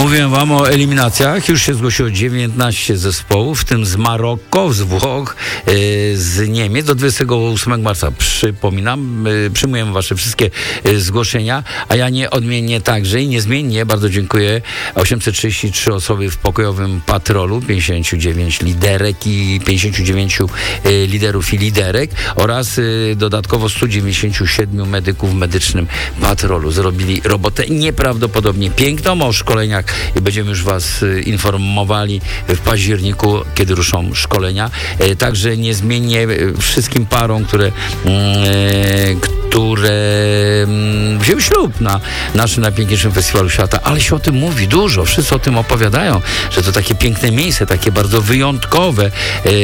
Mówiłem wam o eliminacjach. Już się zgłosiło 19 zespołów, w tym z Maroko, z Włoch, z Niemiec. Do 28 marca, przypominam, przyjmujemy wasze wszystkie zgłoszenia, a ja nieodmiennie także i niezmiennie bardzo dziękuję. 833 osoby w pokojowym patrolu, 59 liderek i 59 liderów i liderek oraz dodatkowo 197 medyków w medycznym patrolu. Zrobili robotę nieprawdopodobnie piękną. O szkoleniach i będziemy już was informowali w październiku, kiedy ruszą szkolenia. Także niezmiennie wszystkim parom, które wzięły ślub na naszym najpiękniejszym festiwalu świata, ale się o tym mówi dużo, wszyscy o tym opowiadają, że to takie piękne miejsce, takie bardzo wyjątkowe.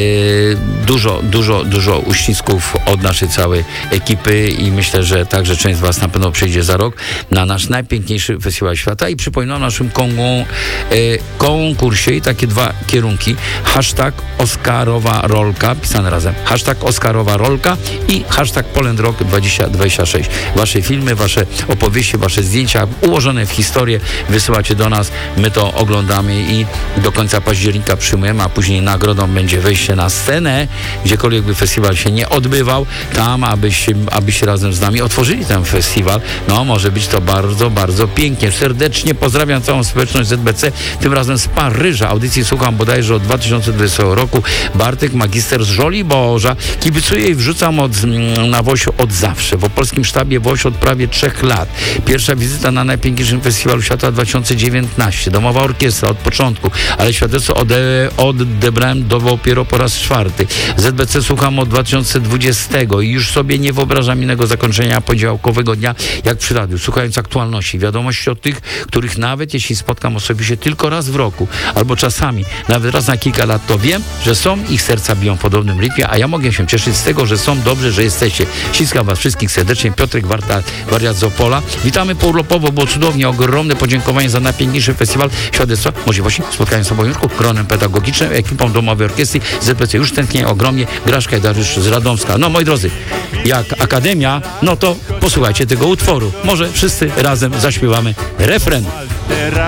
Dużo uścisków od naszej całej ekipy i myślę, że także część z was na pewno przyjdzie za rok na nasz najpiękniejszy festiwal świata i przypominam o naszym konkursie i takie dwa kierunki. Hashtag Oscarowa Rolka, pisane razem. Hashtag Oscarowa Rolka i hashtag Poland Rock 2026. Wasze filmy, wasze opowieści, wasze zdjęcia ułożone w historię wysyłacie do nas, my to oglądamy i do końca października przyjmujemy, a później nagrodą będzie wejście na scenę, gdziekolwiek by festiwal się nie odbywał, tam abyście razem z nami otworzyli ten festiwal. No, może być to bardzo, bardzo pięknie. Serdecznie pozdrawiam całą społeczność ZBC, tym razem z Paryża. Audycji słucham bodajże od 2020 roku. Bartek, magister z Żoliborza. Kibicuję i wrzucam na Wosiu od zawsze. W opolskim sztabie Wosiu od prawie 3 lat. Pierwsza wizyta na najpiękniejszym festiwalu świata 2019. Domowa orkiestra od początku, ale świadectwo odebrałem dopiero po raz 4. ZBC słucham od 2020 i już sobie nie wyobrażam innego zakończenia poniedziałkowego dnia, jak przy radiu, słuchając aktualności, wiadomości od tych, których nawet jeśli spotkam osobiście tylko raz w roku, albo czasami nawet raz na kilka lat, to wiem, że są, ich serca biją w podobnym rytmie, a ja mogę się cieszyć z tego, że są dobrze, że jesteście. Ściskam was wszystkich serdecznie. Piotrek Wariat z Opola. Witamy pourlopowo, było cudownie. Ogromne podziękowanie za najpiękniejszy festiwal. Świadectwo możliwości spotkania z obowiązku, gronem pedagogicznym, ekipą Domowej Orkiestry ZPC. Już tęsknię ogromnie. Graszka i Dariusz z Radomska. No moi drodzy, jak Akademia, no to posłuchajcie tego utworu. Może wszyscy razem zaśpiewamy refren.